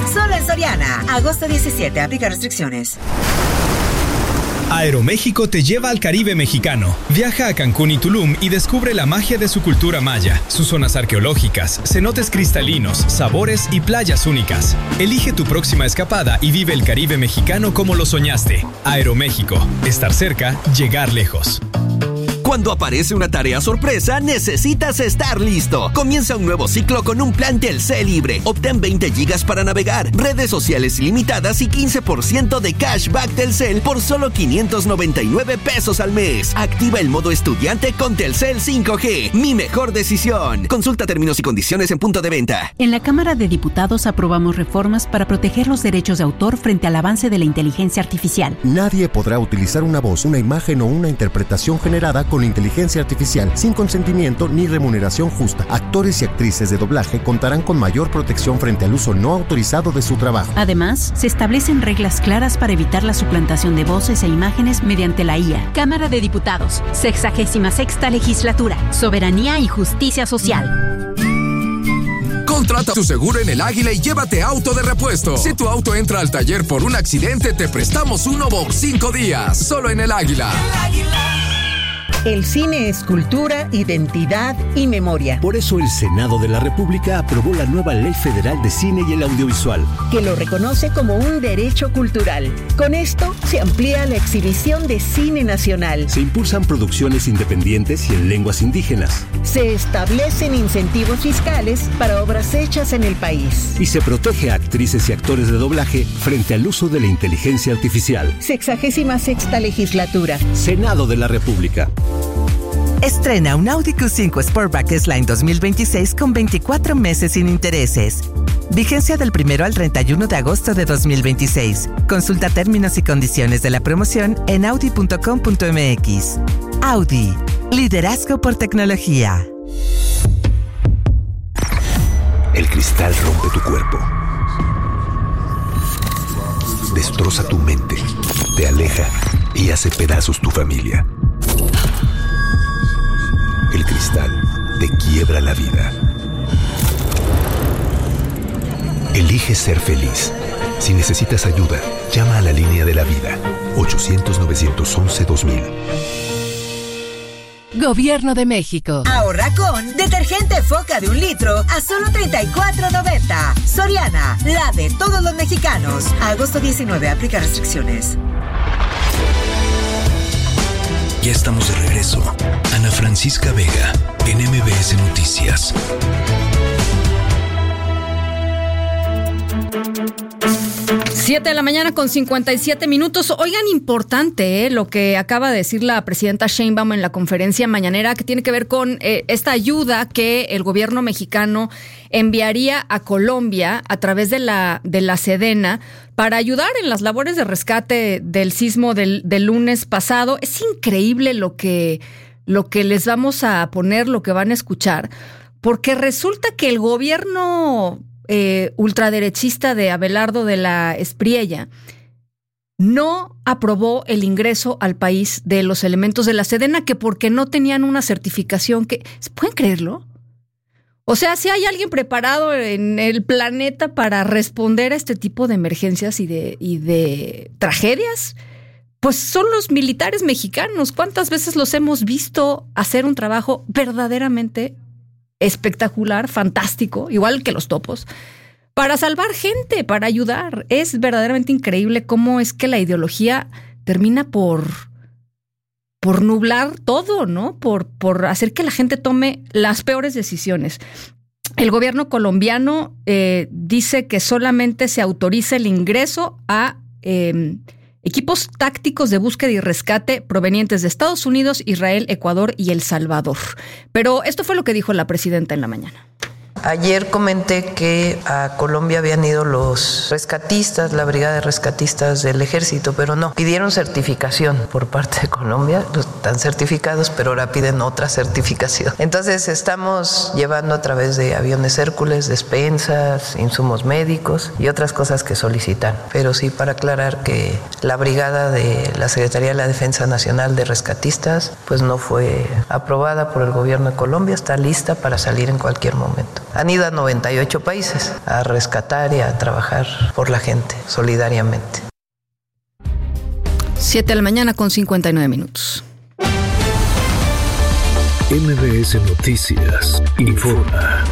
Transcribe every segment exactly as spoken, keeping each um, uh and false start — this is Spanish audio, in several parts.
Solo en Soriana. Agosto diecisiete. Aplica restricciones. Aeroméxico te lleva al Caribe mexicano. Viaja a Cancún y Tulum y descubre la magia de su cultura maya, sus zonas arqueológicas, cenotes cristalinos, sabores y playas únicas. Elige tu próxima escapada y vive el Caribe mexicano como lo soñaste. Aeroméxico. Estar cerca, llegar lejos. Cuando aparece una tarea sorpresa, necesitas estar listo. Comienza un nuevo ciclo con un plan Telcel libre. Obtén veinte gigas para navegar, redes sociales ilimitadas y quince por ciento de cashback Telcel por solo quinientos noventa y nueve pesos al mes. Activa el modo estudiante con Telcel cinco G. Mi mejor decisión. Consulta términos y condiciones en punto de venta. En la Cámara de Diputados aprobamos reformas para proteger los derechos de autor frente al avance de la inteligencia artificial. Nadie podrá utilizar una voz, una imagen o una interpretación generada con inteligencia artificial sin consentimiento ni remuneración justa. Actores y actrices de doblaje contarán con mayor protección frente al uso no autorizado de su trabajo. Además, se establecen reglas claras para evitar la suplantación de voces e imágenes mediante la I A. Cámara de Diputados, sexagésima sexta legislatura, soberanía y justicia social. Contrata tu seguro en El Águila y llévate auto de repuesto. Si tu auto entra al taller por un accidente, te prestamos uno por cinco días. Solo en El Águila. El Águila. El cine es cultura, identidad y memoria. Por eso el Senado de la República aprobó la nueva Ley Federal de Cine y el Audiovisual, que lo reconoce como un derecho cultural. Con esto se amplía la exhibición de cine nacional. Se impulsan producciones independientes y en lenguas indígenas. Se establecen incentivos fiscales para obras hechas en el país. Y se protege a actrices y actores de doblaje frente al uso de la inteligencia artificial. Sexagésima sexta legislatura. Senado de la República. Estrena un Audi Q cinco Sportback S-Line dos mil veintiséis con veinticuatro meses sin intereses. Vigencia del primero al treinta y uno de agosto de dos mil veintiséis. Consulta términos y condiciones de la promoción en audi punto com punto m x. Audi. Liderazgo por tecnología. El cristal rompe tu cuerpo. Destroza tu mente. Te aleja y hace pedazos tu familia. El cristal te quiebra la vida. Elige ser feliz. Si necesitas ayuda, llama a la línea de la vida. ochocientos, novecientos once, dos mil. Gobierno de México. Ahorra con detergente Foca de un litro a solo treinta y cuatro noventa. Soriana, la de todos los mexicanos. Agosto diecinueve, aplica restricciones. Ya estamos de regreso. Ana Francisca Vega, en M B S Noticias. Siete de la mañana con cincuenta y siete minutos. Oigan, importante eh, lo que acaba de decir la presidenta Sheinbaum en la conferencia mañanera, que tiene que ver con eh, esta ayuda que el gobierno mexicano enviaría a Colombia a través de la, de la Sedena para ayudar en las labores de rescate del sismo del, del lunes pasado. Es increíble lo que, lo que les vamos a poner, lo que van a escuchar, porque resulta que el gobierno eh, ultraderechista de Abelardo de la Espriella no aprobó el ingreso al país de los elementos de la Sedena, que porque no tenían una certificación que... ¿Pueden creerlo? O sea, si hay alguien preparado en el planeta para responder a este tipo de emergencias y de, y de tragedias, pues son los militares mexicanos. ¿Cuántas veces los hemos visto hacer un trabajo verdaderamente espectacular, fantástico, igual que los topos, para salvar gente, para ayudar? Es verdaderamente increíble cómo es que la ideología termina por... por nublar todo, ¿no? Por, por hacer que la gente tome las peores decisiones. El gobierno colombiano eh, dice que solamente se autoriza el ingreso a eh, equipos tácticos de búsqueda y rescate provenientes de Estados Unidos, Israel, Ecuador y El Salvador. Pero esto fue lo que dijo la presidenta en la mañana. Ayer comenté que a Colombia habían ido los rescatistas, la brigada de rescatistas del ejército, pero no. Pidieron certificación por parte de Colombia, están certificados, pero ahora piden otra certificación. Entonces estamos llevando a través de aviones Hércules, despensas, insumos médicos y otras cosas que solicitan. Pero sí, para aclarar que la brigada de la Secretaría de la Defensa Nacional de Rescatistas pues no fue aprobada por el gobierno de Colombia, está lista para salir en cualquier momento. Han ido a noventa y ocho países a rescatar y a trabajar por la gente, solidariamente. Siete de la mañana con cincuenta y nueve minutos. M B S Noticias informa.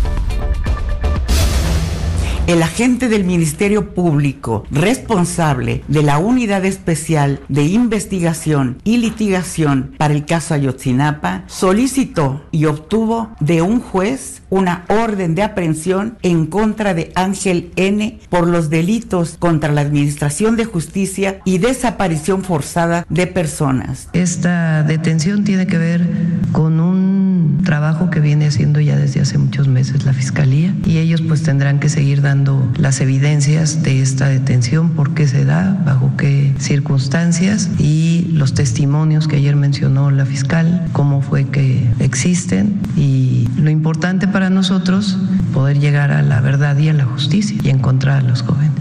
El agente del Ministerio Público responsable de la Unidad Especial de Investigación y Litigación para el caso Ayotzinapa solicitó y obtuvo de un juez una orden de aprehensión en contra de Ángel N. por los delitos contra la Administración de Justicia y desaparición forzada de personas. Esta detención tiene que ver con un trabajo que viene haciendo ya desde hace muchos meses la Fiscalía, y ellos pues tendrán que seguir dando las evidencias de esta detención, por qué se da, bajo qué circunstancias, y los testimonios que ayer mencionó la fiscal, cómo fue que existen, y lo importante para nosotros, poder llegar a la verdad y a la justicia y encontrar a los jóvenes.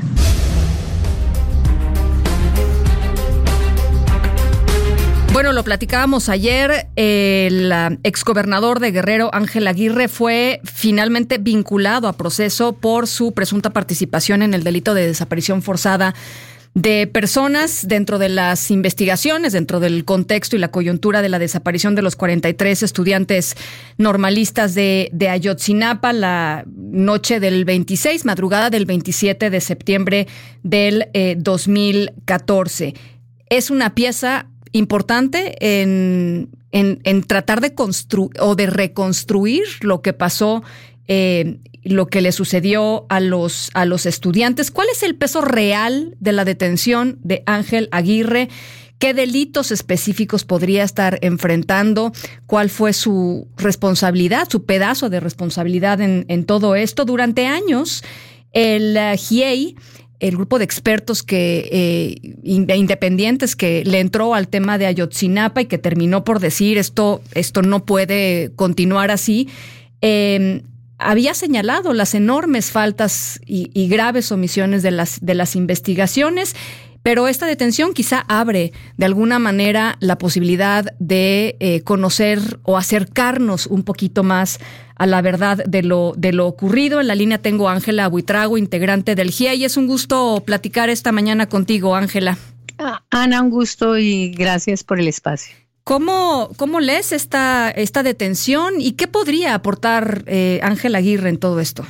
Bueno, lo platicábamos ayer, el exgobernador de Guerrero, Ángel Aguirre, fue finalmente vinculado a proceso por su presunta participación en el delito de desaparición forzada de personas dentro de las investigaciones, dentro del contexto y la coyuntura de la desaparición de los cuarenta y tres estudiantes normalistas de, de Ayotzinapa la noche del veintiséis, madrugada del veintisiete de septiembre del eh, dos mil catorce. Es una pieza importante en, en, en tratar de construir o de reconstruir lo que pasó, eh, lo que le sucedió a los, a los estudiantes. ¿Cuál es el peso real de la detención de Ángel Aguirre? ¿Qué delitos específicos podría estar enfrentando? ¿Cuál fue su responsabilidad, su pedazo de responsabilidad en, en todo esto? Durante años, el uh, G I E I, el grupo de expertos que eh, independientes que le entró al tema de Ayotzinapa y que terminó por decir esto, esto no puede continuar así, eh, había señalado las enormes faltas y, y graves omisiones de las, de las investigaciones. Pero esta detención quizá abre de alguna manera la posibilidad de eh, conocer o acercarnos un poquito más a la verdad de lo, de lo ocurrido. En la línea tengo a Ángela Buitrago, integrante del G I E I, y es un gusto platicar esta mañana contigo, Ángela. Ah, Ana, un gusto y gracias por el espacio. ¿Cómo, cómo lees esta, esta detención y qué podría aportar eh, Ángel Aguirre en todo esto?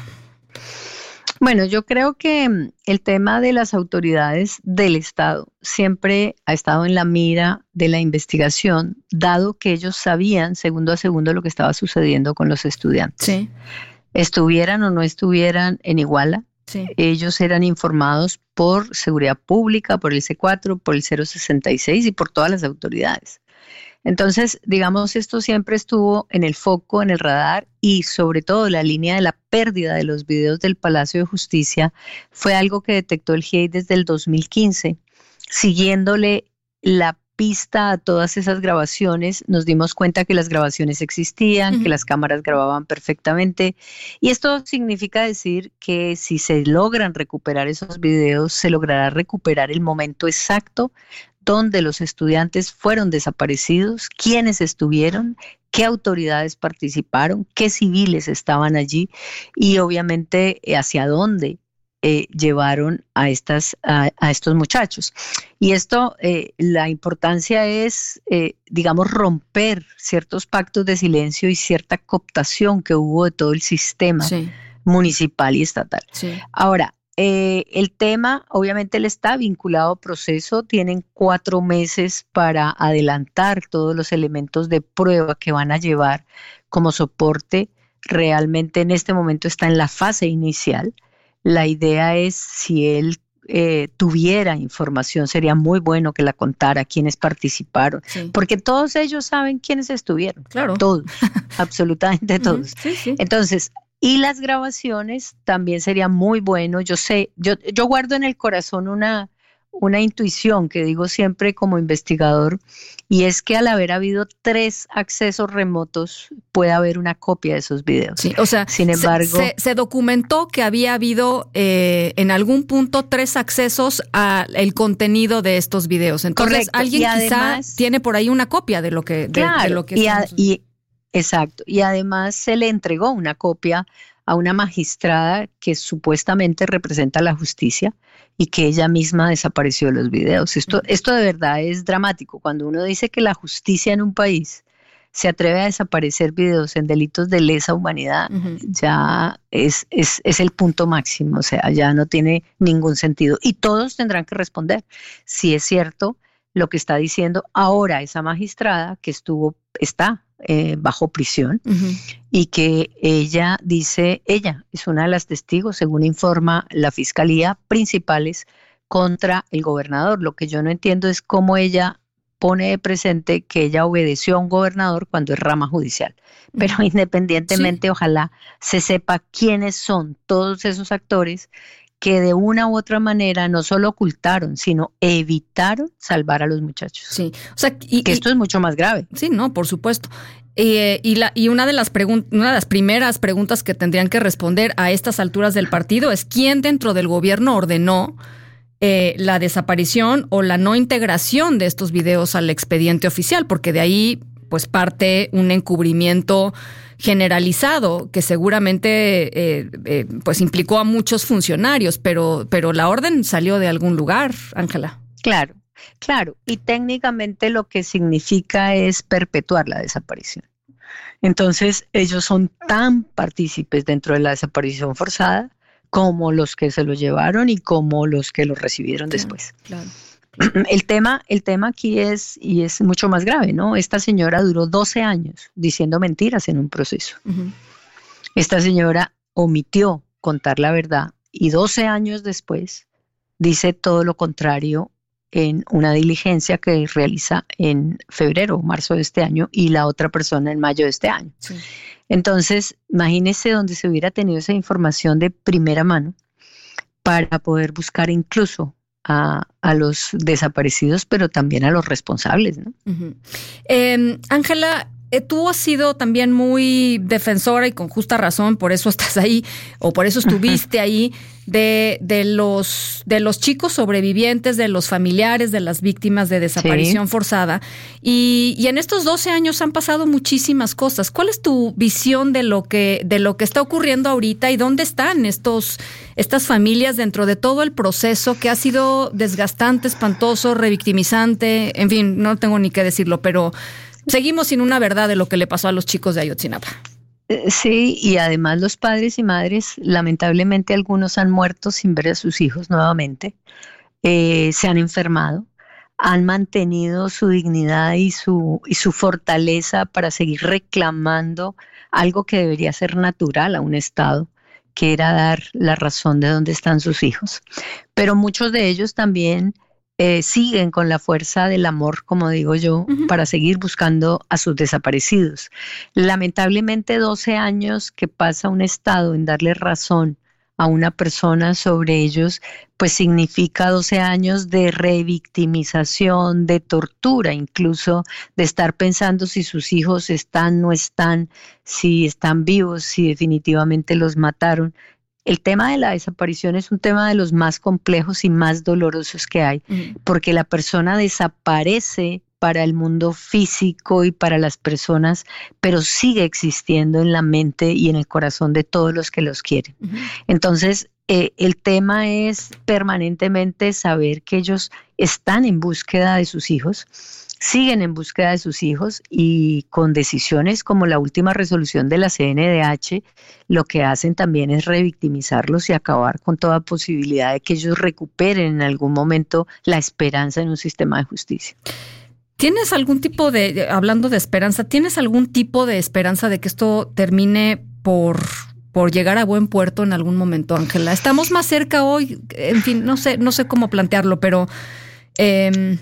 Bueno, yo creo que el tema de las autoridades del Estado siempre ha estado en la mira de la investigación, dado que ellos sabían segundo a segundo lo que estaba sucediendo con los estudiantes. Sí. Estuvieran o no estuvieran en Iguala, sí. Ellos eran informados por Seguridad Pública, por el C cuatro, por el cero sesenta y seis y por todas las autoridades. Entonces, digamos, esto siempre estuvo en el foco, en el radar, y sobre todo la línea de la pérdida de los videos del Palacio de Justicia fue algo que detectó el G I E I desde el dos mil quince. Siguiéndole la pista a todas esas grabaciones, nos dimos cuenta que las grabaciones existían, uh-huh. que las cámaras grababan perfectamente, y esto significa decir que si se logran recuperar esos videos, se logrará recuperar el momento exacto donde los estudiantes fueron desaparecidos, quiénes estuvieron, qué autoridades participaron, qué civiles estaban allí y obviamente hacia dónde eh, llevaron a, estas, a, a estos muchachos. Y esto, eh, la importancia es, eh, digamos, romper ciertos pactos de silencio y cierta cooptación que hubo de todo el sistema sí. municipal y estatal. Sí. Ahora, Eh, el tema, obviamente, él está vinculado a proceso, tienen cuatro meses para adelantar todos los elementos de prueba que van a llevar como soporte. Realmente en este momento está en la fase inicial. La idea es, si él eh, tuviera información, sería muy bueno que la contara, quiénes participaron, sí. porque todos ellos saben quiénes estuvieron. Claro. Todos, absolutamente todos. Uh-huh. Sí, sí. Entonces, y las grabaciones también sería muy bueno. Yo sé, yo, yo guardo en el corazón una, una intuición que digo siempre como investigador, y es que al haber habido tres accesos remotos, puede haber una copia de esos videos. Sí, o sea, sin embargo, se, se, se documentó que había habido eh, en algún punto tres accesos al contenido de estos videos. Entonces, correcto. alguien y quizá además, tiene por ahí una copia de lo que, de, claro, de lo que y, a, estamos... y Exacto, y además se le entregó una copia a una magistrada que supuestamente representa la justicia y que ella misma desapareció los videos. Esto, esto de verdad es dramático. Cuando uno dice que la justicia en un país se atreve a desaparecer videos en delitos de lesa humanidad, uh-huh. ya es, es, es el punto máximo, o sea, ya no tiene ningún sentido. Y todos tendrán que responder si es cierto lo que está diciendo ahora esa magistrada que estuvo, está eh, bajo prisión, uh-huh. y que ella dice, ella es una de las testigos, según informa la fiscalía, principales contra el gobernador. Lo que yo no entiendo es cómo ella pone de presente que ella obedeció a un gobernador cuando es rama judicial. Pero uh-huh. independientemente, sí. ojalá se sepa quiénes son todos esos actores que de una u otra manera no solo ocultaron, sino evitaron salvar a los muchachos. Sí, o sea, y, que esto y, es mucho más grave. Sí, no, por supuesto. Eh, y, la, y una de las pregun- una de las primeras preguntas que tendrían que responder a estas alturas del partido es quién dentro del gobierno ordenó eh, la desaparición o la no integración de estos videos al expediente oficial, porque de ahí pues parte un encubrimiento generalizado que seguramente eh, eh, pues implicó a muchos funcionarios, pero, pero la orden salió de algún lugar, Ángela. Claro, claro, y técnicamente lo que significa es perpetuar la desaparición. Entonces ellos son tan partícipes dentro de la desaparición forzada como los que se lo llevaron y como los que lo recibieron claro, después. Claro. El tema, el tema aquí es, y es mucho más grave, ¿no? Esta señora duró doce años diciendo mentiras en un proceso. Uh-huh. Esta señora omitió contar la verdad y doce años después dice todo lo contrario en una diligencia que realiza en febrero o marzo de este año y la otra persona en mayo de este año. Sí. Entonces, imagínese donde se hubiera tenido esa información de primera mano para poder buscar incluso A, a los desaparecidos, pero también a los responsables, ¿no? Uh-huh. Eh, Ángela, eh, tú has sido también muy defensora y con justa razón, por eso estás ahí, o por eso estuviste ahí, de, de, los, de los chicos sobrevivientes, de los familiares de las víctimas de desaparición sí. forzada. Y, y en estos doce años han pasado muchísimas cosas. ¿Cuál es tu visión de lo que, de lo que está ocurriendo ahorita y dónde están estos, estas familias dentro de todo el proceso que ha sido desgastante, espantoso, revictimizante? En fin, no tengo ni qué decirlo, pero seguimos sin una verdad de lo que le pasó a los chicos de Ayotzinapa. Sí, y además los padres y madres, lamentablemente algunos han muerto sin ver a sus hijos nuevamente, eh, se han enfermado, han mantenido su dignidad y su, y su fortaleza para seguir reclamando algo que debería ser natural a un Estado, que era dar la razón de dónde están sus hijos. Pero muchos de ellos también Eh, siguen con la fuerza del amor, como digo yo, uh-huh. para seguir buscando a sus desaparecidos. Lamentablemente, doce años que pasa un Estado en darle razón a una persona sobre ellos, pues significa doce años de revictimización, de tortura, incluso de estar pensando si sus hijos están, no están, si están vivos, si definitivamente los mataron. El tema de la desaparición es un tema de los más complejos y más dolorosos que hay, uh-huh. porque la persona desaparece para el mundo físico y para las personas, pero sigue existiendo en la mente y en el corazón de todos los que los quieren. Uh-huh. Entonces, eh, el tema es permanentemente saber que ellos están en búsqueda de sus hijos, siguen en búsqueda de sus hijos y con decisiones como la última resolución de la C N D H, lo que hacen también es revictimizarlos y acabar con toda posibilidad de que ellos recuperen en algún momento la esperanza en un sistema de justicia. ¿Tienes algún tipo de, hablando de esperanza, tienes algún tipo de esperanza de que esto termine por, por llegar a buen puerto en algún momento, Ángela? Estamos más cerca hoy, en fin, no sé, no sé cómo plantearlo, pero eh,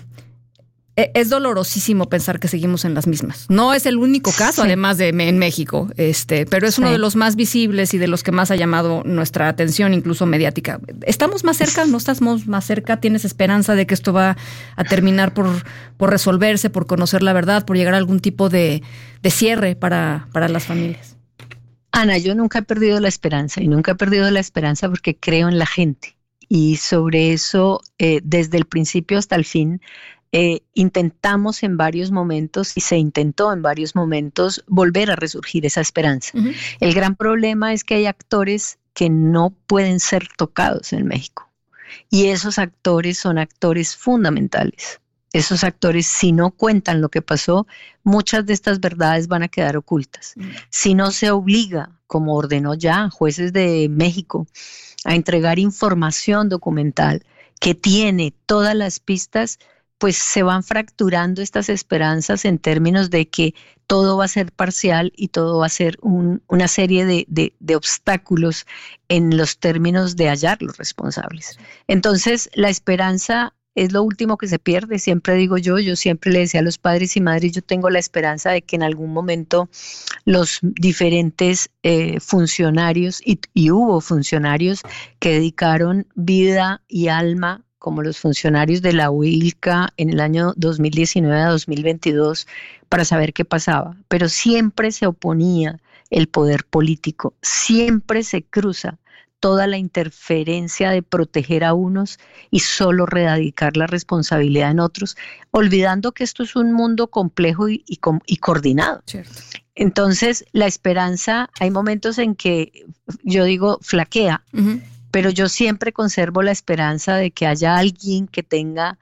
es dolorosísimo pensar que seguimos en las mismas. No es el único caso, sí. además de en México, este, pero es sí. uno de los más visibles y de los que más ha llamado nuestra atención, incluso mediática. ¿Estamos más cerca? ¿No estamos más cerca? ¿Tienes esperanza de que esto va a terminar por, por resolverse, por conocer la verdad, por llegar a algún tipo de, de cierre para, para las familias? Ana, yo nunca he perdido la esperanza y nunca he perdido la esperanza porque creo en la gente. Y sobre eso, eh, desde el principio hasta el fin, eh, intentamos en varios momentos y se intentó en varios momentos volver a resurgir esa esperanza. Uh-huh. El gran problema es que hay actores que no pueden ser tocados en México. Y esos actores son actores fundamentales. Esos actores, si no cuentan lo que pasó, muchas de estas verdades van a quedar ocultas. Mm. Si no se obliga, como ordenó ya jueces de México, a entregar información documental que tiene todas las pistas, pues se van fracturando estas esperanzas en términos de que todo va a ser parcial y todo va a ser un, una serie de, de, de obstáculos en los términos de hallar los responsables. Entonces, la esperanza es lo último que se pierde, siempre digo yo, yo siempre le decía a los padres y madres, yo tengo la esperanza de que en algún momento los diferentes eh, funcionarios, y, y hubo funcionarios que dedicaron vida y alma, como los funcionarios de la U I L C A en el año dos mil diecinueve a dos mil veintidós, para saber qué pasaba. Pero siempre se oponía el poder político, siempre se cruza toda la interferencia de proteger a unos y solo radicar la responsabilidad en otros, olvidando que esto es un mundo complejo y, y, y coordinado. Cierto. Entonces, la esperanza, hay momentos en que yo digo flaquea, uh-huh. pero yo siempre conservo la esperanza de que haya alguien que tenga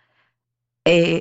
eh,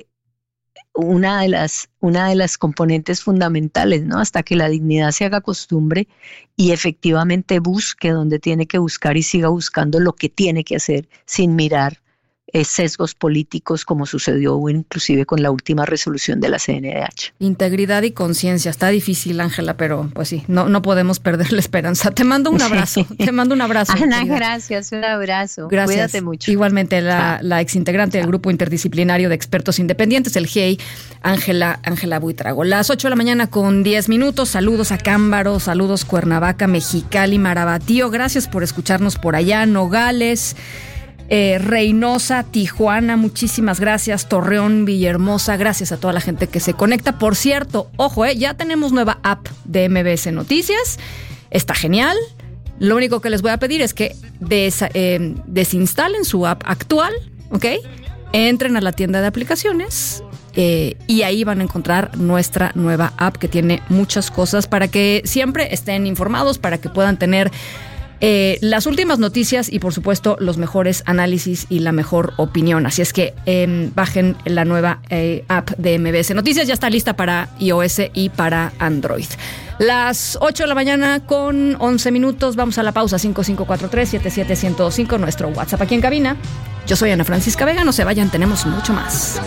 una de las, una de las componentes fundamentales, ¿no? Hasta que la dignidad se haga costumbre y efectivamente busque donde tiene que buscar y siga buscando lo que tiene que hacer sin mirar eh, sesgos políticos, como sucedió inclusive con la última resolución de la C N D H. Integridad y conciencia. Está difícil, Ángela, pero pues sí, no, no podemos perder la esperanza. Te mando un abrazo. Te mando un abrazo. Ana, gracias. Un abrazo. Gracias. Cuídate mucho. Igualmente, la, la exintegrante del Grupo Interdisciplinario de Expertos Independientes, el G I E I, Ángela, Ángela Buitrago. Las ocho de la mañana con diez minutos. Saludos a Cámbaro, saludos Cuernavaca, Mexicali, Marabatío. Gracias por escucharnos por allá. Nogales, Eh, Reynosa, Tijuana, muchísimas gracias. Torreón, Villahermosa, gracias a toda la gente que se conecta. Por cierto, ojo, eh, ya tenemos nueva app de M B S Noticias. Está genial. Lo único que les voy a pedir es que des, eh, desinstalen su app actual, ¿ok? Entren a la tienda de aplicaciones eh, y ahí van a encontrar nuestra nueva app que tiene muchas cosas para que siempre estén informados, para que puedan tener Eh, las últimas noticias y por supuesto los mejores análisis y la mejor opinión. Así es que eh, bajen la nueva eh, app de M B S Noticias. Ya está lista para iOS y para Android. Las ocho de la mañana con once minutos. Vamos a la pausa. Cinco cinco cuatro tres, siete siete uno cero cinco, nuestro WhatsApp aquí en cabina. Yo soy Ana Francisca Vega. No se vayan, tenemos mucho más.